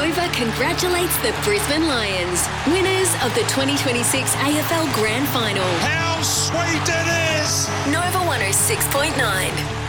Nova congratulates the Brisbane Lions, winners of the 2026 AFL Grand Final. How sweet it is! Nova 106.9.